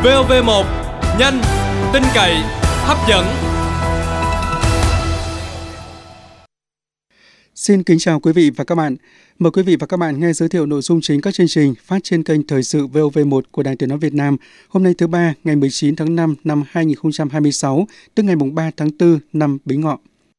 VOV1, nhanh, tin cậy, hấp dẫn. Xin kính chào quý vị và các bạn. Mời quý vị và các bạn nghe giới thiệu nội dung chính các chương trình phát trên kênh Thời sự VOV1 của Đài Tiếng nói Việt Nam hôm nay thứ Ba, ngày 19 tháng 5 năm 2026, tức ngày 3 tháng 4 năm Bính Ngọ.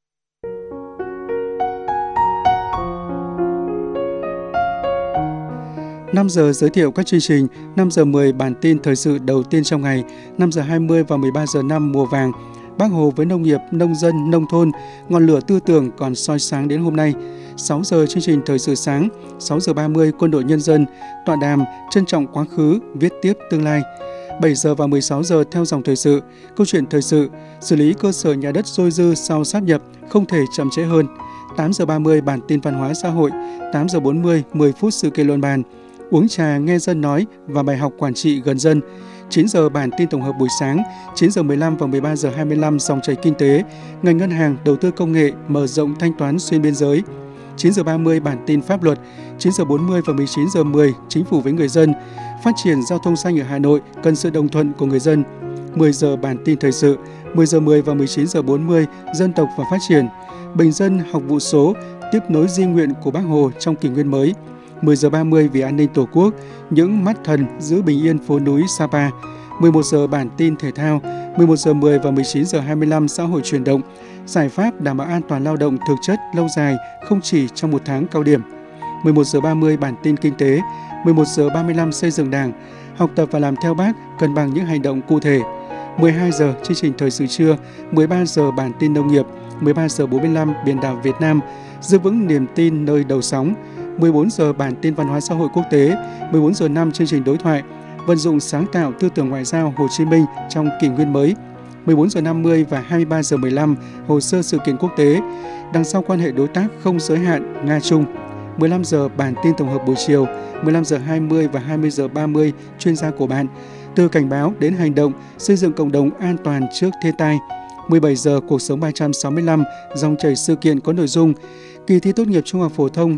Năm giờ giới thiệu các chương trình, 5 giờ 10 bản tin thời sự đầu tiên trong ngày, 5 giờ 20 và 13 giờ 5 mùa vàng. Bác Hồ với nông nghiệp, nông dân, nông thôn, ngọn lửa tư tưởng còn soi sáng đến hôm nay. 6 giờ chương trình thời sự sáng, 6 giờ 30 quân đội nhân dân, tọa đàm trân trọng quá khứ, viết tiếp tương lai. 7 giờ và 16 giờ theo dòng thời sự, câu chuyện thời sự, xử lý cơ sở nhà đất dôi dư sau sáp nhập không thể chậm trễ hơn. 8 giờ 30 bản tin văn hóa xã hội, 8 giờ 40 10 phút sự kiện luận bàn. Uống trà nghe dân nói và bài học quản trị gần dân. 9 giờ bản tin tổng hợp buổi sáng, 9 giờ 15 và 13 giờ 25 dòng chảy kinh tế, ngành ngân hàng, đầu tư công nghệ, mở rộng thanh toán xuyên biên giới. 9 giờ 30 bản tin pháp luật, 9 giờ 40 và 19 giờ 10 chính phủ với người dân. Phát triển giao thông xanh ở Hà Nội cần sự đồng thuận của người dân. 10 giờ bản tin thời sự, 10 giờ 10 và 19 giờ 40 dân tộc và phát triển. Bình dân học vụ số, tiếp nối di nguyện của Bác Hồ trong kỷ nguyên mới. 10 giờ 30 vì an ninh Tổ quốc, những mắt thần giữ bình yên phố núi Sapa. 11 giờ bản tin thể thao, 11 giờ 10 và 19 giờ 25 xã hội chuyển động. Giải pháp đảm bảo an toàn lao động thực chất lâu dài, không chỉ trong một tháng cao điểm. 11 giờ 30 bản tin kinh tế, 11 giờ 35 xây dựng Đảng, học tập và làm theo Bác, cân bằng những hành động cụ thể. 12 giờ chương trình thời sự trưa, 13 giờ bản tin nông nghiệp, 13 giờ 45 biển đảo Việt Nam, giữ vững niềm tin nơi đầu sóng. 14 giờ bản tin văn hóa xã hội quốc tế, 14 giờ 5 chương trình đối thoại, vận dụng sáng tạo tư tưởng ngoại giao Hồ Chí Minh trong kỷ nguyên mới. 14 giờ 50 và 23 giờ 15 hồ sơ sự kiện quốc tế, đằng sau quan hệ đối tác không giới hạn Nga-Trung. 15 giờ bản tin tổng hợp buổi chiều, 15 giờ 20 và 20 giờ 30 chuyên gia của bạn, từ cảnh báo đến hành động xây dựng cộng đồng an toàn trước thiên tai. 17 giờ cuộc sống 365 dòng chảy sự kiện có nội dung kỳ thi tốt nghiệp trung học phổ thông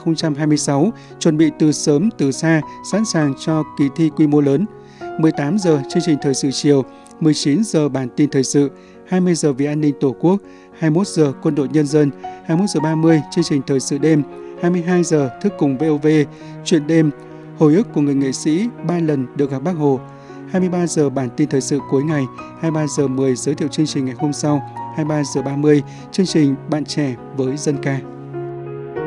2026 chuẩn bị từ sớm từ xa, sẵn sàng cho kỳ thi quy mô lớn. 18 giờ chương trình thời sự chiều, 19 giờ bản tin thời sự, 20 giờ vì an ninh Tổ quốc, 21 giờ quân đội nhân dân, 21 giờ 30 chương trình thời sự đêm, 22 giờ thức cùng VOV, chuyện đêm, hồi ức của người nghệ sĩ 3 lần được gặp Bác Hồ. 23 giờ bản tin thời sự cuối ngày, 23 giờ 10 giới thiệu chương trình ngày hôm sau, 23 giờ 30 chương trình Bạn trẻ với dân ca.